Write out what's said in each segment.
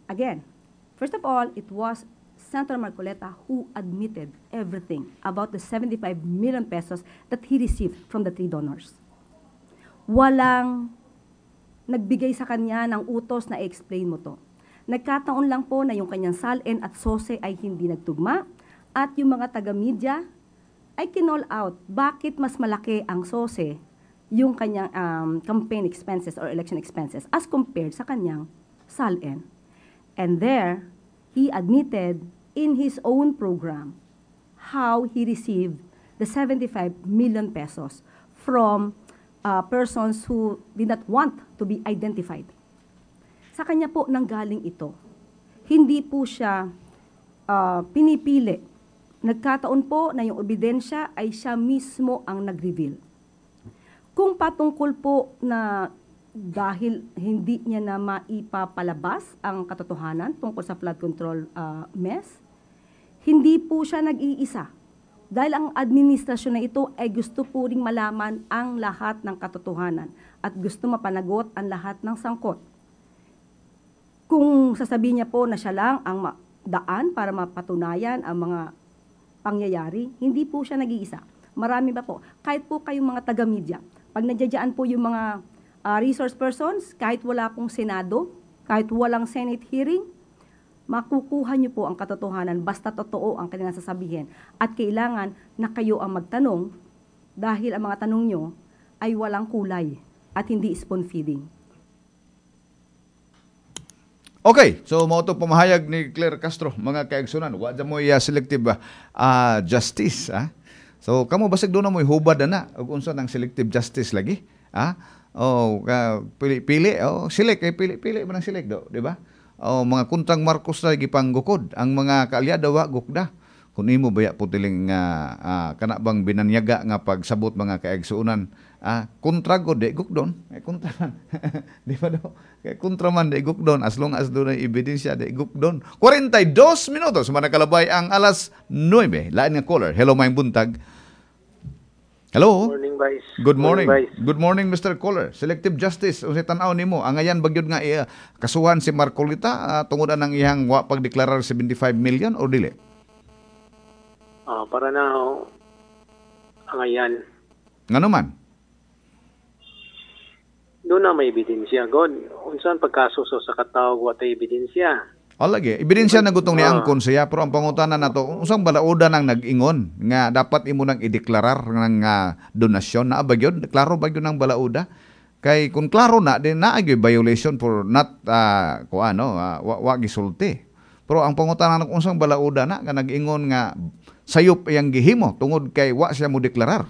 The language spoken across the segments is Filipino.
Again, first of all, it was Senator Marcoleta who admitted everything about the 75 million pesos that he received from the three donors. Walang nagbigay sa kanya ng utos na i-explain mo to. Nagkataon lang po na yung kanyang SALN at SOSE ay hindi nagtugma at yung mga taga-media ay kinall out bakit mas malaki ang SOSE yung kanyang campaign expenses or election expenses as compared sa kanyang SALN. And there, he admitted in his own program how he received the 75 million pesos from persons who did not want to be identified. Sa kanya po nanggaling ito. Hindi po siya pinipili. Nagkataon po na yung ebidensya ay siya mismo ang nag-reveal. Kung patungkol po na dahil hindi niya na maipapalabas ang katotohanan tungkol sa flood control mess, hindi po siya nag-iisa. Dahil ang administrasyon na ito ay gusto po ring malaman ang lahat ng katotohanan at gusto mapanagot ang lahat ng sangkot. Kung sasabihin niya po na siya lang ang daan para mapatunayan ang mga pangyayari, hindi po siya nag-iisa. Marami pa po. Kahit po kayong mga taga-media, pag nadyadyaan po yung mga resource persons, kahit wala pong Senado, kahit walang Senate hearing, makukuha niyo po ang katotohanan basta totoo ang kanilang sasabihin. At kailangan na kayo ang magtanong dahil ang mga tanong niyo ay walang kulay at hindi spoon feeding. Okay, so mao to pamahayag ni Claire Castro, mga kaigsunan, wa dyan mo selective justice. So kamo basig doon na mo hubad na ug unsa ng selective justice lagi? Pili, select, pili man ang select do, di ba? Mga kuntang Marcos na gipanggukod, ang mga kaalyado wa gukda. Kung imo baya putiling kana bang binanyaga nga pagsabot mga kaigsunan, kontra go de gukdon, kontra man. Di ba do? Kay kontra man de gukdon as long as doon ay ebidensya de gukdon. 42 minutos manakalabay ang alas 9. Lain nga caller. Hello, may buntag. Hello. Good morning, Vice. Good morning. Vice. Good morning, Mr. Caller. Selective justice, unsay tan-aw nimo? Ang ayan bagyod nga kasuhan si Marcolita tungod ang iyang wa pagdeklarar 75 million o dili? Para na ang ayan. Ngano man? Doon na may ebidensya, God. Unsan pagkasuso sa katawag wa tay ebidensya? Lagi, ebidensya na gutong ni angkon siya, pero ang pangutana nato, unsang balauda nang nag-ingon nga dapat imo nang ideklarar ng donasyon na bagyod, klaro bagyod ng balauda. Kay kung klaro na din na violation for not wa gisulti. Pero ang pangutana ng unsang balauda na nga nag-ingon nga sayop iyang gihimo tungod kay wa siya mo deklarar.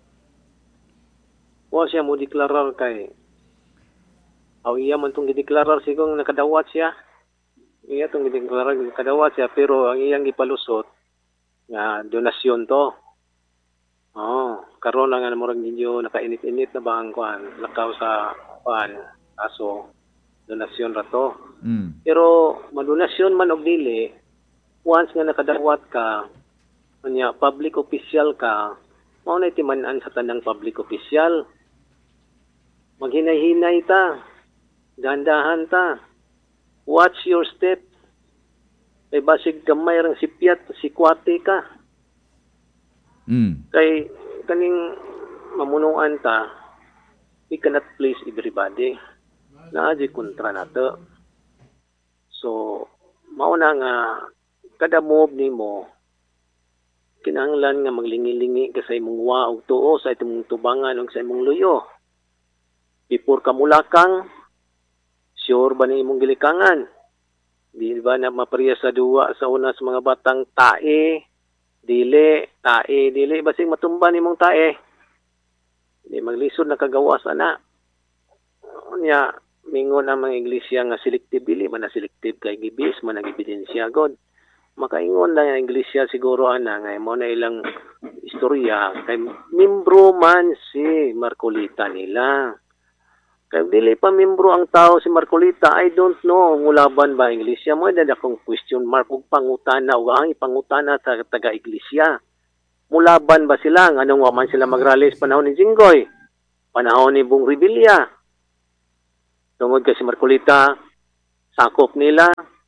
Wa siya mo deklarar kay iya man tong gideklarar sigong nakadawat siya. Iya tong gideklarar nakadawat siya pero ang iyang gipalusot nga donasyon to. Karon nga murag ninyo nakainit-init na ba ang kuan lakaw sa kuan aso donasyon ra to. Pero madonasyon man og dili once nga nakadawat ka anya public official ka mao na timan-an sa tanang public official. Maghinay-hinay ta. Dandahan ta. Watch your step. Kay basig gamay rang sipyat, sikwate ka. Kay kaning mamunuan ta, we cannot please everybody. Naaji kontra nato. So, mauna nga kada move nimo kinahanglan nga maglingi-lingi ka sa imong wa og tuo sa imong tubangan ug sa imong luyo. Before ka mulakang, sure ba ni imong gilikangan? Di ba na mapriya sa duwa sa una sa mga batang tae, dili, basig matumba ni mong tae. Di maglisod na kagawas ana. Nya mingon ang mga iglesia nga selective dili man na selective kay gibis man ang ebidensya god. Makaingon lang ang iglesia siguro ana nga mo na ilang istorya kay membro man si Marcolita nila. Kaya dili pa membro ang tao si Marcolita, I don't know, ngulaban ba ang iglesia mo? Dada akong question mark o pangutana o ang ipangutana sa taga-iglesia. Mulaban ba sila? Anong waman sila magralis panahon ni Jinggoy? Panahon ni Bong Revilla? Tungod kay si Marcolita, sakop nila,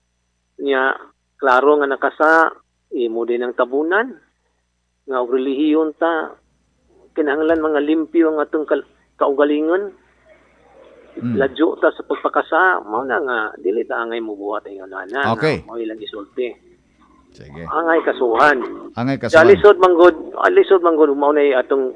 Niya, klaro nga nakasa, imo din ang tabunan, nga og relihiyon ta, kinahanglan mga limpyo ang atong kaugalingon, ladyo ta sa pagpakasa, mao na nga, dili ta angay mubuhat ang inana, Okay. mao ilang isulti. Sige. Angay kasuhan. Angay Sa kasuhan. alisod manggod, mao na atong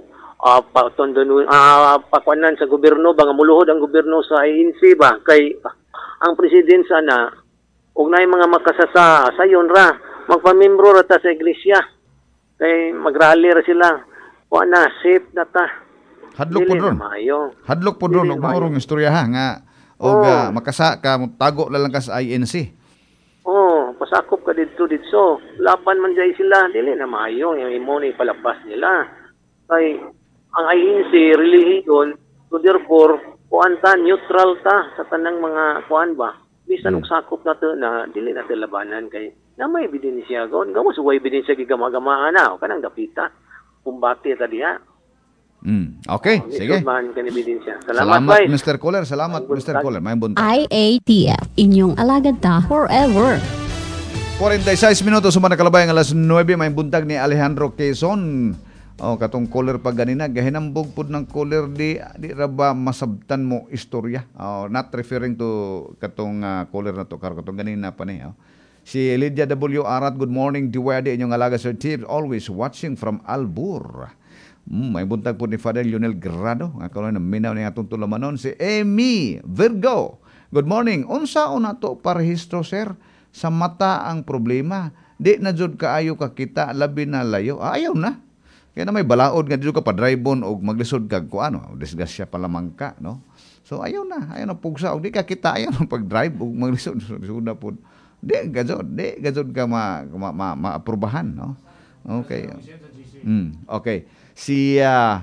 pakuanan sa gobyerno, ba nga muluhod ang gobyerno sa INC ba, kay ang presidente sana, ug na mga makasasa, sayon ra, magpamimbro ra ta sa iglesia. Kay magrally ra sila. Wa na, safe na ta. Hadlok po Dili ron. na maayo. Hadlok po ron. Dili Og maayo. maurong istorya ha. Nga, og makasa ka, tago na lang ka sa INC. Pasakop ka dito. Laban man jay sila, dili na maayo. Yung imo ni palabas nila. Kay, ang INC, relihiyon, so therefore, kuan ta, neutral ta sa tanang mga kuan ba. Bisan og sakop na to na, dili na to labanan kay, na may ebidensya gon. Gawas way ebidensya gigama-gamaan na, o kanang dapita. Kumbati ta diha. Okay, sige. Lisod man kan ebidensya. Salamat, Vice. Mr. Caller. Salamat, Mr. Caller. May buntag. IATF, inyong alagad ta forever. 46 minutos sumana kalabay ang alas 9 may buntag ni Alejandro Quezon. Katong caller pa ganina gahinambog pud ng caller di ra ba masabtan mo istorya. Not referring to katong caller na to katong ganina pa ni. Si Lydia W. Arat, good morning. Diwadi inyong alaga Sir Tips, always watching from Albur. May buntag po ni Father Lionel Grado. Ako na minaw ni atong tulamanon. Si Amy Virgo, good morning. Unsa na to parehistro, sir? Sa mata ang problema. Di na jud kaayo ka kita, labi na layo. Ayaw na. Kaya na may balaod nga dito ka pa-drive-on o maglisod ka ko ano. Disgasya pa lamang ka, no? So ayaw na pugsa. O di ka kita, ayaw na pag-drive o maglisod. Suda po. Di gazod ka ma-aprobahan, no? Okay. Okay. Si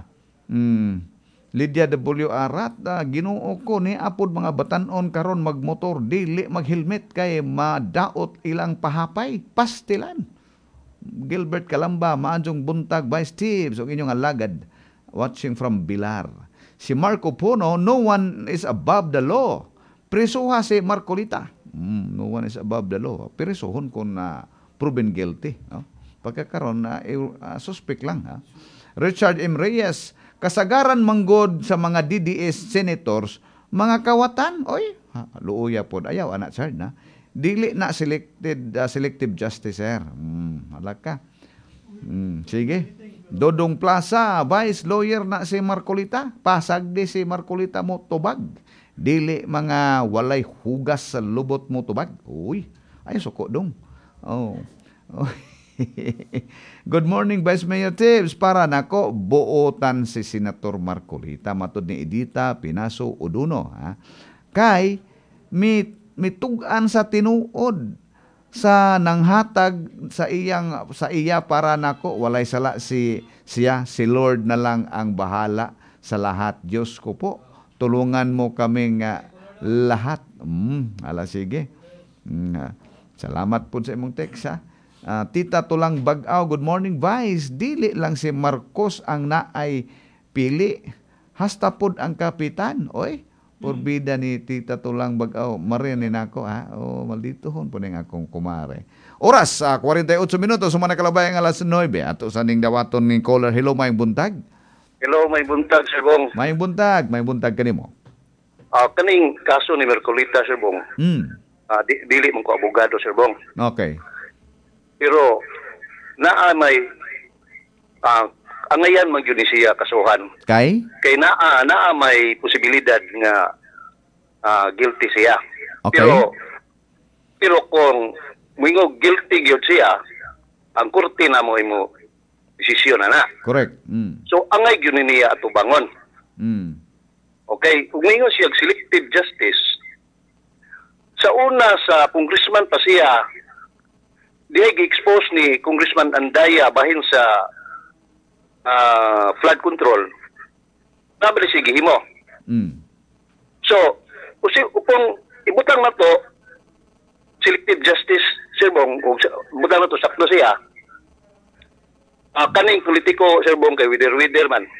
Lydia W. Arat, Ginoo ko ni apod mga batanon karon magmotor dili maghelmet kay madaot ilang pahapay, pastilan. Gilbert Calamba, maadjong buntag by Steve, so inyong alagad watching from Bilar. Si Marco Puno, no one is above the law. Presuha si Marcolita. No one is above the law. Presuhon ko na proven guilty, no? Pagkakaroon na suspect lang, ha. Richard M. Reyes, kasagaran manggod sa mga DDS senators, mga kawatan, luuya po, ayaw, anak sir, na. Dili na selective justice, sir. Halaka. Sige. Dodong Plaza, vice lawyer na si Marcolita. Pasag di si Marcolita mo tubag. Dili mga walay hugas sa lubot mo tubag. Uy, ay suko dong. Good morning, Vice Mayor Tips. Para nako, buotan si Senator Marcolita. Matod ni Edita Pinaso Uduno. Kay, mitugan sa tinuod sa nanghatag sa iya para nako, walay sala siya. Si Lord na lang ang bahala sa lahat. Diyos ko po, tulungan mo kaming lahat. Sige. Salamat po sa imong text, ha. Tita Tulang Bagaw, good morning, Vice. Dili lang si Marcos ang naay pili. Hasta pod ang kapitan. Oy, porbida ni Tita Tulang Bagaw. Marinig nako, ha. Maldito hon po ning akong kumare. Oras, 48 minutos. Sumana kalabay ang alas 9. Ato sa ning dawaton ni caller. Hello, may buntag. Hello, may buntag, Sir Bong. May buntag kanimo. Kaning kaso ni Mercolita, Sir Bong. Dili mong ko abogado, Sir Bong. Okay. Pero naa may angayan magyud siya kasuhan. Kay Naa may posibilidad nga guilty siya. Okay. Pero kung moingog guilty gyud siya, ang korte na mo imo desisyon na. correct. So angay gyud niya atubangon. Okay, ug moingon siya selective justice. Sa una sa congressman pa siya, diay gi-expose ni Congressman Andaya bahin sa flood control. Nabali siya gihimo. So, kung ibutang na to, selective justice, Sir Bong, ibutang na to, sakto siya, kaning politiko, Sir Bong, kay Wider man.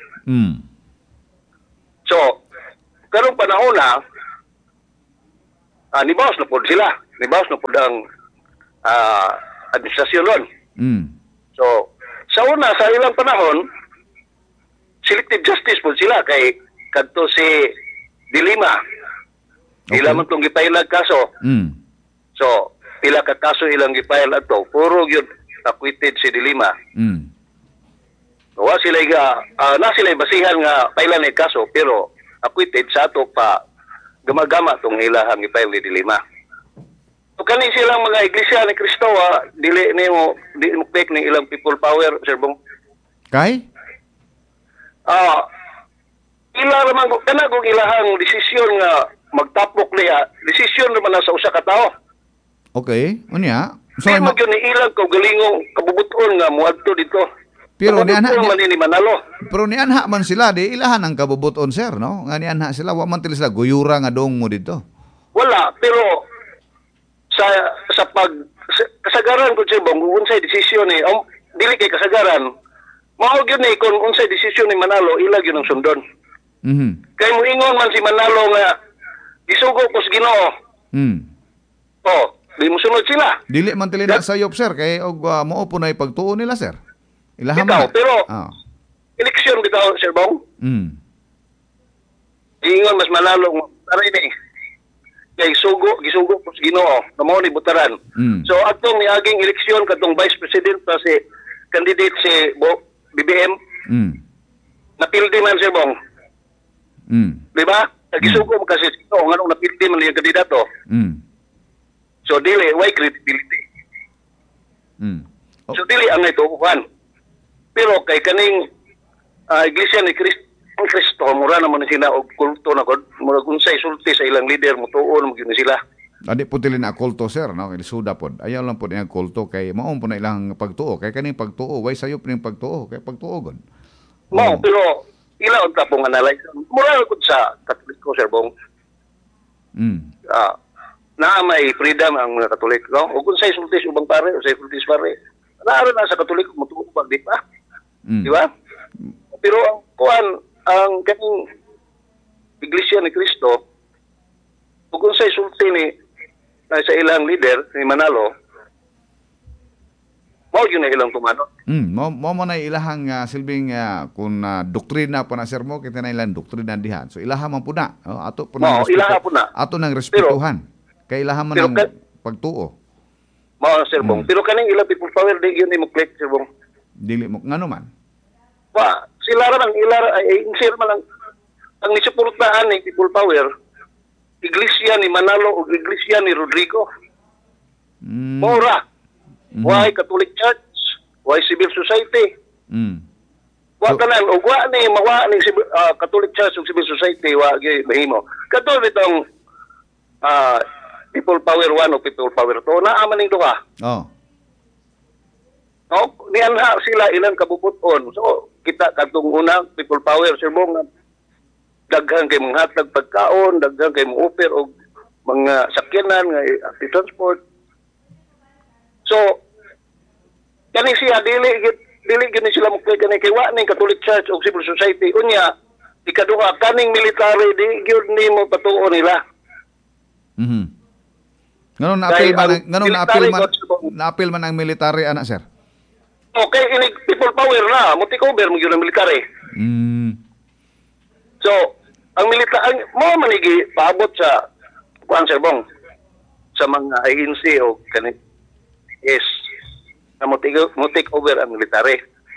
So, karong panahon na, nibawas na po sila. Nibawas na po ang administrasyon ron. Mm. So, sa una, sa ilang panahon, selective justice po sila kay kadto si Dilima. Okay. Ila man itong gipailag kaso. Mm. So, pila ka kaso ilang gipail ato, puro yun acquitted si Dilima. Mm. Wa sila na sila basihan nga pailan ni kaso pero acquitted sa ato pa gama-gama tong ilahang gipail ni Dilima. So kani silang mga iglesia ni Kristo dili mo pek ni ilang people power, Sir Bong. Kay? Ila naman kana kung ilahang desisyon nga magtapok niya, desisyon naman na sa usa ka tawo. Okay, unya. So mo gyud ni ilang kag galingong kabubuton nga muadto dito. Pero ni anha ni Manalo. Pero ni anha man sila di ilahan ang kabubuton, sir, no? Nga ni anha sila wa man sila guyura nga dong mo dito. Wala, pero sa kasagaran ko Sir Bong, unsay desisyon ni dili kay kasagaran. Mao gyud ni kung unsay desisyon ni Manalo ila gyud ang sundon. Mhm. Kay moingon man si Manalo nga isugo ko sa Ginoo. Di mo sunod sila. Dili man tilina sayop, sir, kay og mao po na ipagtuo nila, sir. Ilahan Bitaw, man. pero eleksyon bitaw, Sir Bong. Ingon mas Manalo nga taray ni kay gisugo ko sa Ginoo na mao ni butaran. So atong niaging eleksyon katong Vice President pa si candidate si BBM. Napildi man Sir Bong. Di ba? Gisugo mo kasi ito nganong napildi man yung kandidato. So dili why credibility. So dili ang ituuhan. Pero kay kaning iglesia ni Kristo mura naman sila og kulto na gud murag unsay sulti sa ilang leader mutuon mo gyud sila. Adi po tilin na kulto, sir, no? Kay suda pod. Ayaw lang po niya kulto kay mao po na ilang pagtuo. Kay kaning pagtuo way sayop ning pagtuo kay pagtuo gud. Pero ila unta pong analyze. Mura gud sa Katoliko, Sir Bong. Na may freedom ang mga Katoliko, no? Ug unsay sulti ubang pare, unsay sulti pare. Naaro na sa Katoliko mutuo pag di pa. Di ba? Pero ang kuan ang kaning iglesia ni Kristo ug unsay sulti ni sa ilang leader ni Manalo mao gyud na ilang tumano. Mo na ilahang silbing kun doktrina po na sir mo kita na ilang doktrina dihan. So ilaha man po na. Ato po na ilaha po na. Ato nang respetuhan. Kay ilaha man ang pagtuo. Mao Sir Bong. Pero kaning ilang people power di gyud ni mo click Sir Bong. Dili mo ngano man. Sila ra ang sir man ang nisuportahan ni people power iglesia ni Manalo o iglesia ni Rodrigo. Mora. Why Catholic Church? Why civil society? Wa tanan og wa ni Catholic Church ug civil society wa gyud mahimo. Kadto bitong people power 1 o people power 2 naa man ning duha. No, nianha sila ilang kabubuton. So, kita katong una, people power, Sir Bong, daghan kay mga hatag pagkaon, daghan kay mga offer o mga sakyanan, nga transport. So, kani siya, dili gini sila mukha kani kay wa ning Catholic Church o civil society. Unya, ikaduha, kaning military, di gyud ni mo patuo nila. Naapil man ang military, anak, sir? Okay, ini people power na. Mutik over mo yun ang military. So, ang military, mo manigi paabot sa kuan Sir Bong, sa mga agency o kanit yes, na mutik over ang military.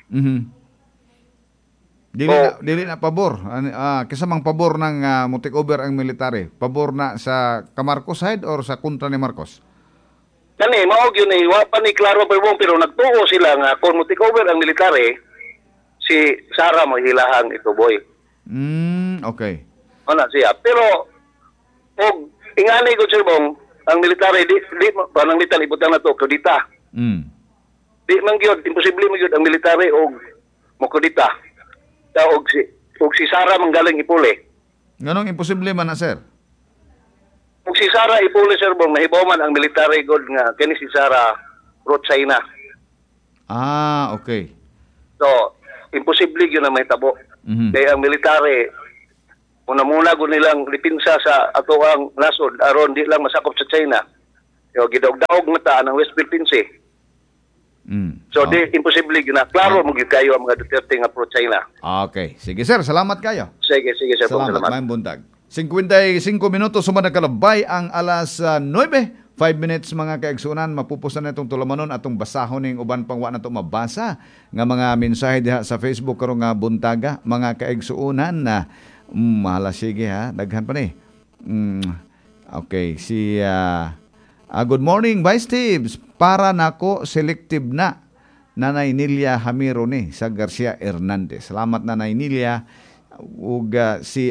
Dili na pabor. Kisamang pabor ng mutik over ang military. Pabor na sa Marcos side or sa kontra ni Marcos? Kani, mao gyud ni wa pa ni klaro pero nagtuo sila nga kung mutik over ang military, si Sara mo hilahang ito boy. Okay. Ana siya. Pero og ingani ko Sir Bong, ang military di banang litan ibutang na to kredita. Di man gyud imposible mo gyud ang military og mo kredita. Og si Sara manggaling ipuli. Nganong imposible man na sir? Kung si Sara ipuli Sir Bong, nahibaw man ang military gold nga kini si Sara brought China. Okay. So, imposible yun na may tabo. Kaya ang military, muna gud nilang dipinsa sa ato ang nasod aron di lang masakop sa China. Yo gidawg-dawg na ta ang West Philippine Sea. So di imposible gina. Klaro mo gyud kayo ang mga Duterte nga pro China. Okay. Sige sir, salamat kayo. Sige sir, Salamat, salamat. Maayong buntag. 55 minutos sumanagkalabay ang alas 9. 5 minutes mga kaigsunan, mapupusan na itong tulamanon atong basahon ng uban pang wa na ito mabasa nga mga mensahe diha sa Facebook karong nga buntaga mga kaigsunan na mahala sige ha, daghan pa ni. Okay, si good morning Vice Tibbs, para nako selective na Nanay Nilia Hamiro ni sa Garcia Hernandez. Salamat Nanay Nilia. Ug si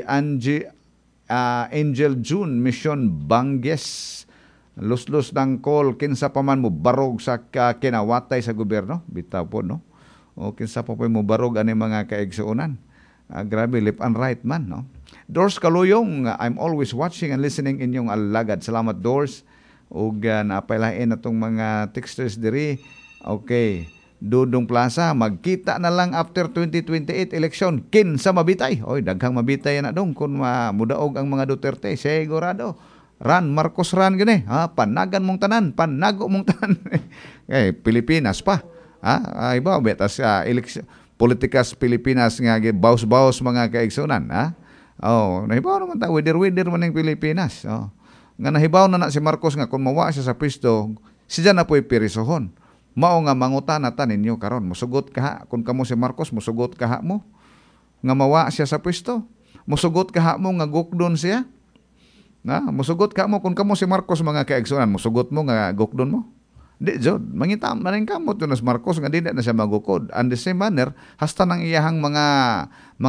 Angel June Mission Banges, los ng call kinsa pa man mo barog sa kinawatay sa gobyerno bitaw po no, o kinsa pa mo barog ani mga kaigsuonan. Grabe, left and right man no. Doors Kaluyong, I'm always watching and listening inyong alagad. Salamat Doors. Ug napailain atong mga texters diri. Okay, Dudong Plaza, magkita na lang after 2028 election. Kinsa mabitay? Oy, daghang mabitay na dong kung mudaog ang mga Duterte. Sigurado. Ran, Marcos ran gini. Panagan mong tanan, panago mong tanan. Pilipinas pa. Iba, betas eleksyon. Politikas Pilipinas nga baus-baus mga kaigsunan. Nahibaw naman ta, wider-wider man ng Pilipinas. Nga nahibaw na si Marcos nga kung mawa siya sa pwesto, siya na po'y pirisohon. Mao nga mangutan na ninyo karon. Musugot ka kung kamo si Marcos, musugot ka mo. Nga mawa siya sa pwesto. Musugot ka mo nga gukdon siya. Musugot ka mo kung kamo si Marcos mga kaigsunan, musugot mo nga gukdon mo. Di jud, mangitam maning kamot yun si Marcos nga dili na siya magukod. And the same manner, hasta nang iyahang mga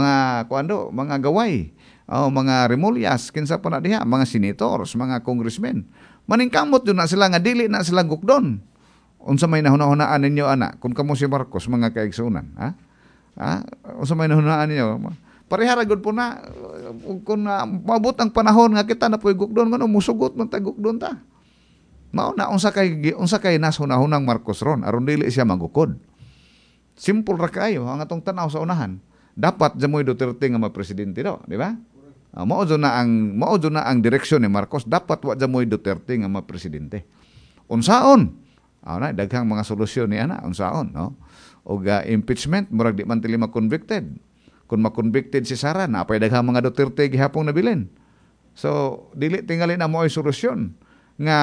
gaway, mga remulyas, kinsa pa na diha, mga senators, mga congressmen. Maning kamot yun na sila nga dili na sila gukdon. Unsa may nahuna-hunaan ninyo ana kung kamo si Marcos mga kaigsunan, unsa may nahunaan ninyo? Parehara gud po na kung maabot ang panahon nga kita na po'y gukdon ngano musugot man ta gukdon ta. Mao na unsa kay nasuna-hunang Marcos ron aron dili siya magukod. Simple ra kayo ang atong tanaw sa unahan. Dapat jamoy Duterte nga mapresidente do, di ba? Mao na ang direksyon ni Marcos, dapat wa jamoy Duterte nga mapresidente. Unsaon? Na daghang mga solusyon ni ana unsaon, no? Og impeachment murag di man tili ma-convicted. Kung ma-convicted si Sara, napay daghang mga Duterte gihapong nabilin. So, dili tingali na mo ay solusyon nga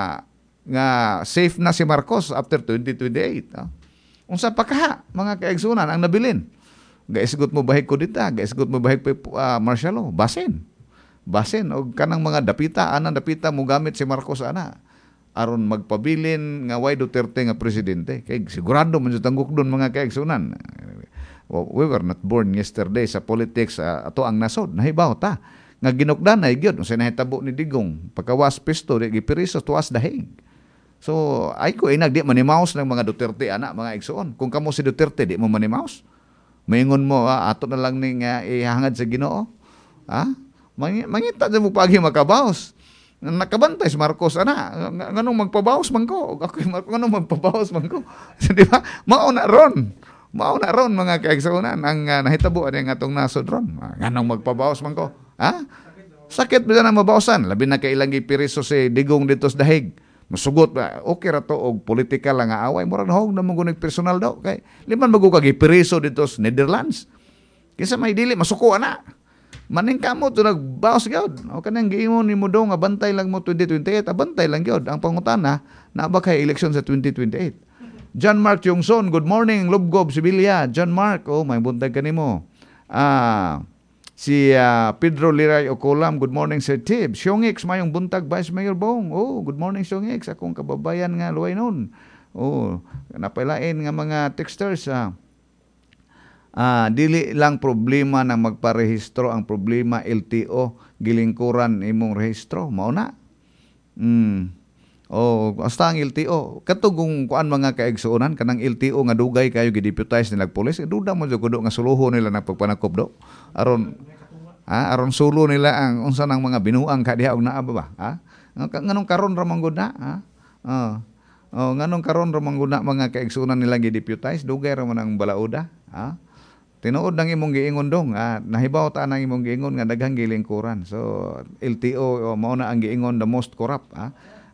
safe na si Marcos after 2028. Unsa pa kaha, mga kaigsunan, ang nabilin. Gaisgot mo bahig kudita, gaisgot mo bahig martial law, basin. O kanang mga dapita, anang dapita mo gamit si Marcos ana. Aron magpabilin nga way Duterte nga presidente. Kay sigurado man jud tangguk doon mga kaigsunan. We were not born yesterday sa politics, ato ang nasod nahibaw ta nga ginukdan ay gyud unsay nahitabo ni Digong pagkawas pisto di gipiriso tuwas dahig. So ay ko inag di manimaos ng mga Duterte ana mga igsoon. Kung kamo si Duterte di mo manimaos, maingon mo ato na lang ning ihangad sa Ginoo. Mangita mo pagi makabaos. Nakabantay si Marcos ana nganong magpabaos man ko. Ako nganong magpabaos man ko. Di ba? Mao na ron mga kaigsunan ang nahitabo ang atong nasod ron. Nganong magpabaos man ko. Sakit ba na mabawasan? Labi na kailang gipiriso si Digong dito sa dahig. Masugot ba? Okay ra to og political lang nga away. Murag nahog na mong personal daw. Kay liman magugag gipiriso dito sa Netherlands. Kinsa may dili masuko ana. Maning kamo to nagbawas gyud. O kanang giingon nimo daw nga bantay lang mo 2028, bantay lang gyud. Ang pangutana na ba kay election sa 2028. John Mark Yongson, good morning, Lubgob, Sibilya. John Mark, may buntag ka nimo. Si Pedro Liray Ocolam, good morning, Sir Tib. Xiongix, mayong buntag, Vice Mayor Bong. Good morning, Xiongix. Akong kababayan nga, luway nun. Napailain nga mga texters. Dili lang problema na magparehistro, ang problema LTO, gilingkuran imong rehistro. Mauna. Hasta ang LTO katugong kuan mga kaigsuonan kanang LTO nga dugay kayo gideputize nila pulis duda mo jud nga suluho nila na pagpanakop do aron sulo nila ang unsa nang mga binuang kadiha og naa ba nganong karon ra manggod na nganong karon ra manggod na mga kaigsuonan nila gideputize dugay ra man ang balauda tinuod nang imong giingon dong nahibaw ta nang imong giingon nga daghang gilingkuran so LTO mao na ang giingon the most corrupt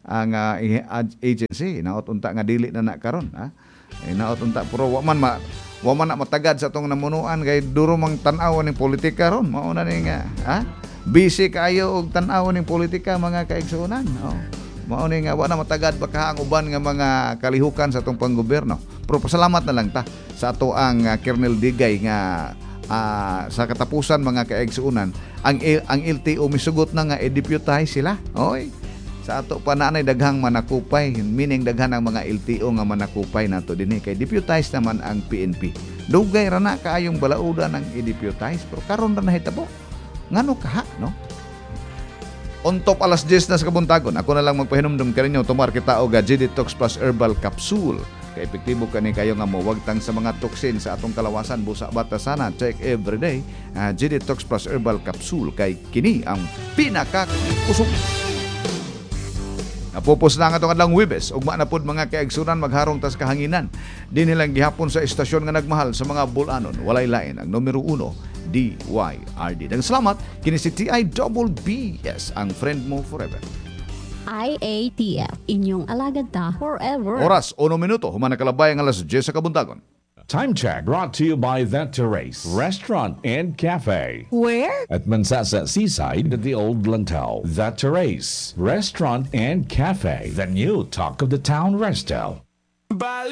ang agency naot unta nga dili na karon ha. Naot unta pero wa man na matagad sa atong namunuan kay duro mang tan-aw ning politika ron mao na ning busy kayo og tan-aw ning politika mga kaigsuonan. Mao ning wa na matagad baka ang uban nga mga kalihukan sa atong panggobyerno. Pero pasalamat na lang ta sa ato ang Kernel Digay nga sa katapusan mga kaigsuonan ang LTO misugot na nga i-deputize sila. Oy. Sa ato pa na daghang manakupay, meaning daghan ang mga LTO nga manakupay nato dinhi kay deputize naman ang PNP. Dugay ra na kaayong balaudan ang i-deputize pero karon ra nahitabo. Ngano kaha, no? On top alas 10 na sa kabuntagon. Ako na lang magpahinumdum kaninyo tumar kita og GD Detox Plus Herbal Capsule. Kay epektibo kani kayo nga mawagtang sa mga toksin sa atong kalawasan busa batasana. Check everyday. GD Detox Plus Herbal Capsule kay kini ang pinaka-usog. Napupos na nga itong adlang Wibes. Ugma na pod mga kaigsunan magharong tas kahanginan. Di nilang gihapon sa istasyon nga nagmahal sa mga bulanon. Walay lain ang numero 1, DYRD. Daghang salamat. Kini si TIBBS, ang friend mo forever. IATF, inyong alagad ta forever. Oras, 1 minuto. Human na kalabay ang alas 10 sa kabuntagon. Time check brought to you by The Terrace Restaurant and Cafe. Where? At Mansasa Seaside at the Old Lantau. The Terrace Restaurant and Cafe. The new talk of the town resto.